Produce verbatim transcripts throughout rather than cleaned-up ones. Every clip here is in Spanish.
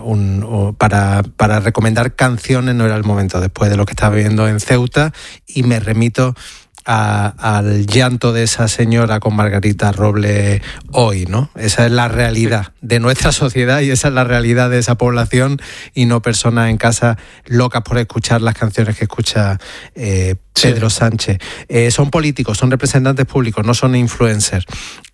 un, un, para, para recomendar canciones no era el momento después de lo que estaba viviendo en Ceuta, y me remito A, al llanto de esa señora con Margarita Robles hoy, ¿no? Esa es la realidad de nuestra sociedad y esa es la realidad de esa población, y no personas en casa locas por escuchar las canciones que escucha eh, Pedro sí. Sánchez. Eh, son políticos, son representantes públicos, no son influencers.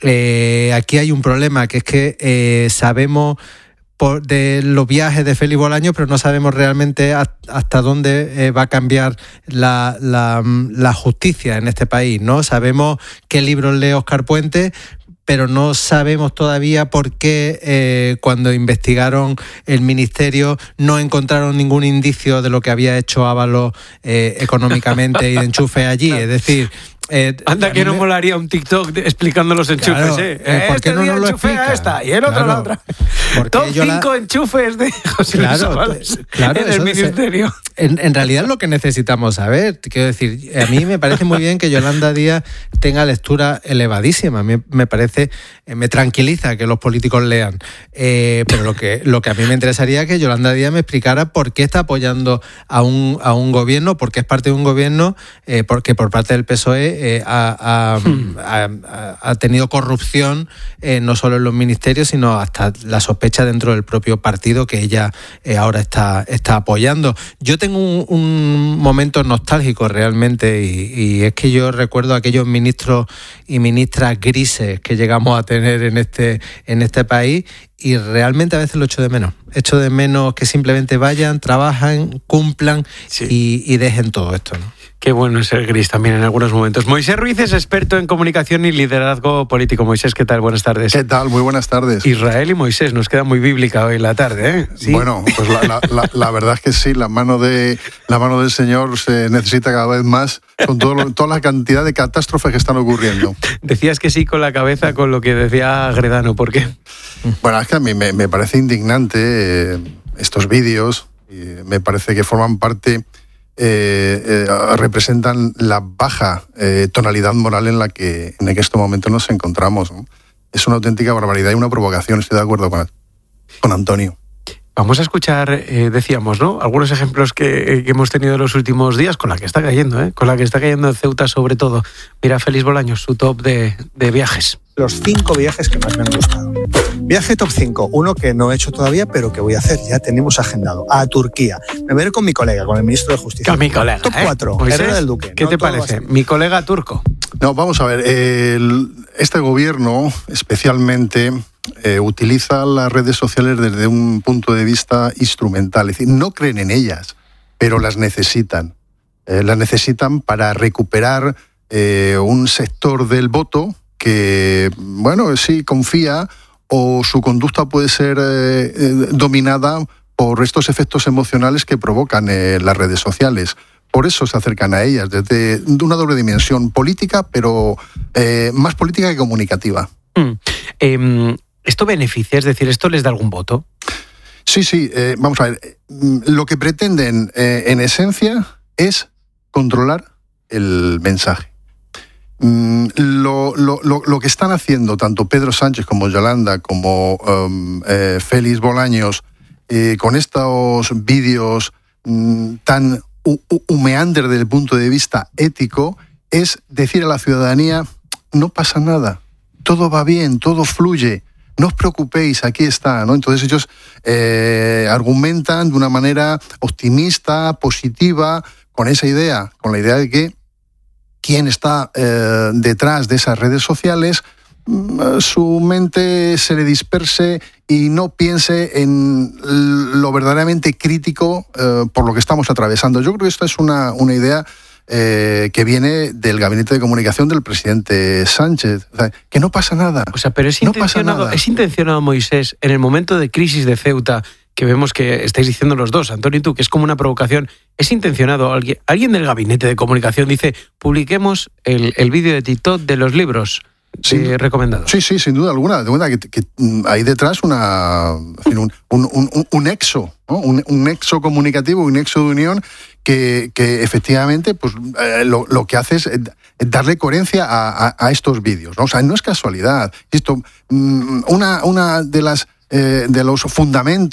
Eh, aquí hay un problema, que es que eh, sabemos Por, de los viajes de Félix Bolaños, pero no sabemos realmente hasta dónde eh, va a cambiar la, la, la justicia en este país, ¿no? Sabemos qué libros lee Óscar Puente, pero no sabemos todavía por qué eh, cuando investigaron el ministerio no encontraron ningún indicio de lo que había hecho Ábalos eh, económicamente y de enchufe allí. Es decir, Eh, Anda que no me molaría un TikTok de, explicando los enchufes, claro, ¿eh? eh ¿Por qué este no día nos lo enchufe explica? A esta y el otro claro, a la otra. Top cinco la... enchufes de José Luis claro, Ábalos claro, en el ministerio. Se... En, en realidad es lo que necesitamos saber. Quiero decir, a mí me parece muy bien que Yolanda Díaz tenga lectura elevadísima. A mí me parece, me tranquiliza que los políticos lean. Eh, pero lo que, lo que a mí me interesaría es que Yolanda Díaz me explicara por qué está apoyando a un, a un gobierno, porque es parte de un gobierno, eh, porque por parte del P S O E eh, ha, ha Ha, ha tenido corrupción eh, no solo en los ministerios, sino hasta la sospecha dentro del propio partido que ella eh, ahora está, está apoyando. Yo tengo un, un momento nostálgico realmente, y, y es que yo recuerdo a aquellos ministros y ministras grises que llegamos a tener en este, en este país, y realmente a veces lo echo de menos. Echo de menos que simplemente vayan, trabajan, cumplan sí. y, y dejen todo esto, ¿no? Qué bueno es ser gris también en algunos momentos. Moisés Ruiz es experto en comunicación y liderazgo político. Moisés, ¿qué tal? Buenas tardes. ¿Qué tal? Muy buenas tardes. Israel y Moisés, nos queda muy bíblica hoy la tarde, ¿eh? ¿Sí? Bueno, pues la, la, la, la verdad es que sí, la mano, de, la mano del Señor se necesita cada vez más con todo lo, toda la cantidad de catástrofes que están ocurriendo. Decías que sí con la cabeza con lo que decía Gredano, ¿por qué? Bueno, es que a mí me, me parece indignante eh, estos vídeos, y me parece que forman parte... Eh, eh, representan la baja eh, tonalidad moral en la que en este momento nos encontramos, ¿no? Es una auténtica barbaridad y una provocación, estoy de acuerdo con, con Antonio. Vamos a escuchar, eh, decíamos, ¿no? Algunos ejemplos que, que hemos tenido en los últimos días, con la que está cayendo, ¿eh? Con la que está cayendo en Ceuta sobre todo. Mira, Félix Bolaños, su top de, de viajes. Los cinco viajes que más me han gustado. Viaje top cinco, uno que no he hecho todavía, pero que voy a hacer, ya tenemos agendado, a Turquía. Me voy a ir con mi colega, con el ministro de Justicia. Con mi colega, Top ¿eh? cuatro, Moisés, Herrera del Duque. ¿Qué no te parece? Mi colega turco. No, vamos a ver, el, este gobierno especialmente eh, utiliza las redes sociales desde un punto de vista instrumental, es decir, no creen en ellas, pero las necesitan. Eh, las necesitan para recuperar eh, un sector del voto que, bueno, sí confía, o su conducta puede ser eh, eh, dominada por estos efectos emocionales que provocan eh, las redes sociales. Por eso se acercan a ellas, desde una doble dimensión política, pero eh, más política que comunicativa. Mm. Eh, ¿Esto beneficia? Es decir, ¿esto les da algún voto? Sí, sí. Eh, vamos a ver. Lo que pretenden, eh, en esencia, es controlar el mensaje. Mm, lo, lo, lo, lo que están haciendo tanto Pedro Sánchez como Yolanda, como um, eh, Félix Bolaños, eh, con estos vídeos mm, tan humeantes desde el punto de vista ético, es decir a la ciudadanía, no pasa nada, todo va bien, todo fluye, no os preocupéis, aquí está, ¿no? Entonces ellos eh, argumentan de una manera optimista, positiva, con esa idea, con la idea de que quien está eh, detrás de esas redes sociales, su mente se le disperse y no piense en lo verdaderamente crítico eh, por lo que estamos atravesando. Yo creo que esta es una, una idea eh, que viene del gabinete de comunicación del presidente Sánchez. O sea, que no pasa nada. O sea, pero es no intencionado, es intencionado, Moisés, en el momento de crisis de Ceuta, que vemos que estáis diciendo los dos, Antonio y tú, que es como una provocación, es intencionado. Alguien, alguien del gabinete de comunicación dice, publiquemos el, el vídeo de TikTok de los libros. Sí, eh, recomendado. Sí, sí, sin duda alguna. De verdad que, que hay detrás una, un, un, un, un nexo, ¿no? un, un nexo comunicativo, un nexo de unión que, que efectivamente pues, eh, lo, lo que hace es darle coherencia a, a, a estos vídeos, ¿no? O sea, no es casualidad. Esto, una, una de las eh, de los fundamentos